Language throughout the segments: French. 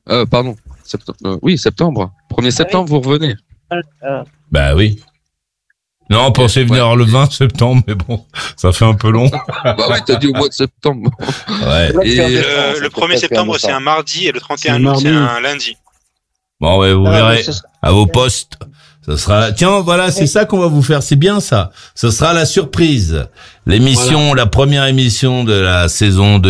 Pardon. Septembre. Oui, septembre. 1er septembre, vous revenez. Bah oui. Non, on pensait venir le 20 septembre, mais bon, ça fait un peu long. Bah oui, t'as dit au mois de septembre. Ouais. Et le 1er septembre, c'est un mardi et le 31 août, c'est un lundi. Bon, ouais, vous verrez à vos postes. Ça sera, tiens, voilà, c'est ça qu'on va vous faire. C'est bien ça. Ce sera la surprise. L'émission, la première émission de la saison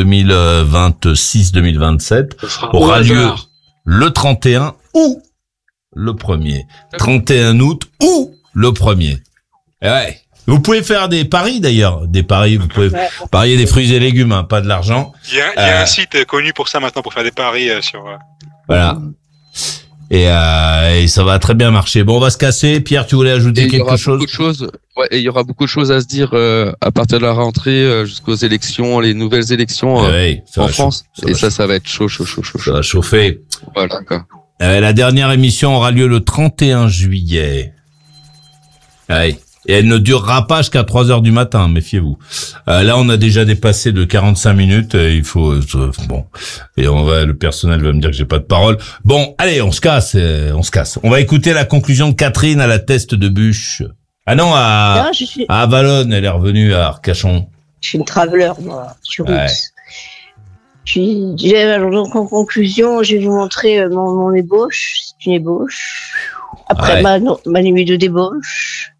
2026-2027 aura lieu le 31 ou le 1er. 31 août ou le 1er. Ouais. Vous pouvez faire des paris d'ailleurs, des paris. Vous pouvez parier des fruits et légumes, hein, pas de l'argent. Il y a un site connu pour ça maintenant, pour faire des paris sur. Voilà. Et ça va très bien marcher. Bon, on va se casser. Pierre, tu voulais ajouter quelque chose? Et il y aura beaucoup de choses à se dire à partir de la rentrée jusqu'aux élections, les nouvelles élections en France. Ça va être chaud. Ça va chauffer. Voilà. Quoi. La dernière émission aura lieu le 31 juillet. Ouais. Et elle ne durera pas jusqu'à 3h du matin, méfiez-vous. Là, on a déjà dépassé de 45 minutes. Il faut bon. Et le personnel va me dire que j'ai pas de parole. Bon, allez, on se casse. On va écouter la conclusion de Catherine à la Teste de Bûche. Ah non, à Valonne, elle est revenue à Arcachon. Je suis une traveler, moi. Je suis route. Donc, en conclusion, je vais vous montrer mon ébauche. C'est une ébauche. Après ma nuit de débauche.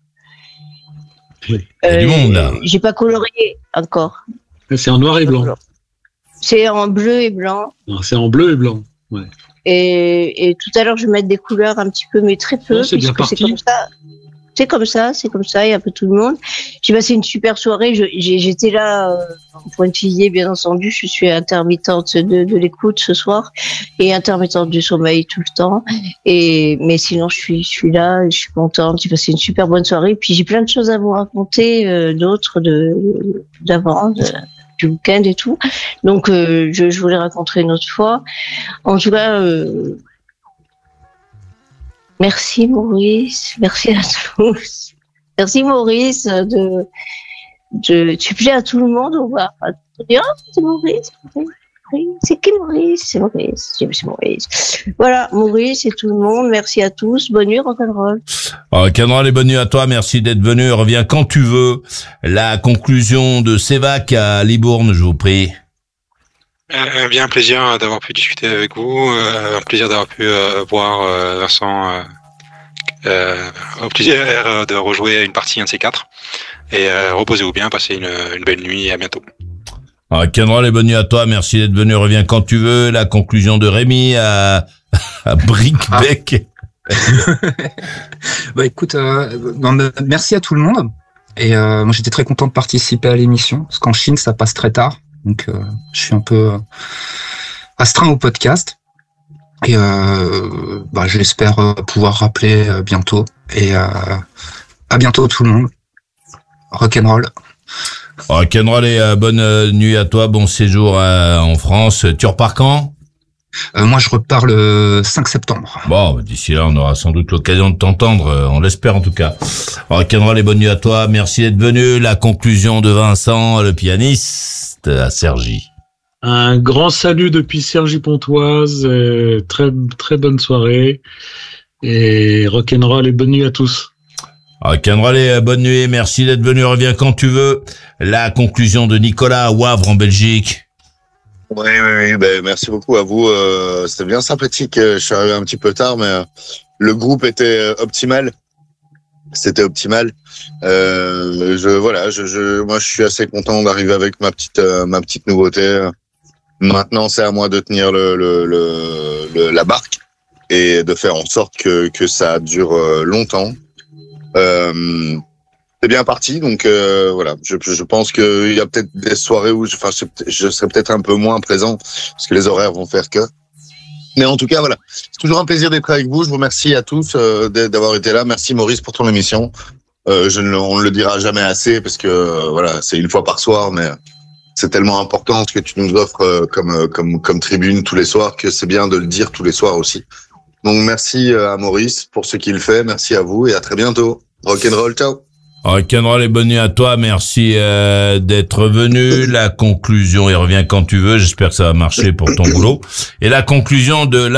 Oui. Il y a du monde, là. J'ai pas colorié encore. C'est en noir et blanc. C'est en bleu et blanc. Non, c'est en bleu et blanc. Ouais. Et tout à l'heure, je vais mettre des couleurs un petit peu, mais très peu. C'est bien parti. C'est comme ça, il y a un peu tout le monde. J'ai passé une super soirée. J'étais là en pointillé, bien entendu. Je suis intermittente de l'écoute ce soir et intermittente du sommeil tout le temps. Mais sinon, je suis là, je suis contente. J'ai passé une super bonne soirée. Puis j'ai plein de choses à vous raconter, d'autres d'avant, du week-end et tout. Donc, je vous les raconterai une autre fois. En tout cas. Merci Maurice, merci à tous. Merci Maurice tu plais à tout le monde, on va dire c'est Maurice. C'est qui Maurice? C'est Maurice. Voilà, Maurice et tout le monde, merci à tous. Bonne nuit rock'n'roll. Rock'n'roll et bonne nuit à toi, merci d'être venu. Reviens quand tu veux. La conclusion de Sévac à Libourne, je vous prie. Bien un plaisir d'avoir pu discuter avec vous, un plaisir d'avoir pu voir Vincent, au plaisir de rejouer une partie un de ces quatre, et reposez-vous bien, passez une belle nuit et à bientôt. Rock'n'roll et bonne nuit à toi, merci d'être venu, reviens quand tu veux. La conclusion de Rémi à Brickbeck. Bah écoute, merci à tout le monde, et moi j'étais très content de participer à l'émission, parce qu'en Chine ça passe très tard. Donc, je suis un peu astreint au podcast et j'espère pouvoir rappeler bientôt, et à bientôt tout le monde. Rock'n'roll. Rock'n'roll et bonne nuit à toi, bon séjour en France. Tu repars quand? Moi, je repars le 5 septembre. Bon, d'ici là, on aura sans doute l'occasion de t'entendre, on l'espère en tout cas. Rock'n'roll et bonne nuit à toi, merci d'être venu. La conclusion de Vincent, le pianiste, à Cergy. Un grand salut depuis Cergy-Pontoise, très très bonne soirée, et rock'n'roll et bonne nuit à tous. Rock'n'roll et bonne nuit, merci d'être venu, reviens quand tu veux. La conclusion de Nicolas à Wavre en Belgique. Oui, merci beaucoup à vous. C'était bien sympathique. Je suis arrivé un petit peu tard, mais le groupe était optimal. C'était optimal. Moi, je suis assez content d'arriver avec ma petite nouveauté. Maintenant, c'est à moi de tenir la barque et de faire en sorte que ça dure longtemps. C'est bien parti, donc voilà. Je pense qu'il y a peut-être des soirées où je serai peut-être un peu moins présent parce que les horaires vont faire que. Mais en tout cas, voilà. C'est toujours un plaisir d'être avec vous. Je vous remercie à tous d'avoir été là. Merci Maurice pour ton émission. On ne le dira jamais assez parce que voilà, c'est une fois par soir, mais c'est tellement important ce que tu nous offres comme tribune tous les soirs que c'est bien de le dire tous les soirs aussi. Donc merci à Maurice pour ce qu'il fait. Merci à vous et à très bientôt. Rock'n'roll, ciao. Rock'n'roll et bonne nuit à toi, merci d'être venu. La conclusion, et reviens quand tu veux, j'espère que ça va marcher pour ton boulot. Et la conclusion de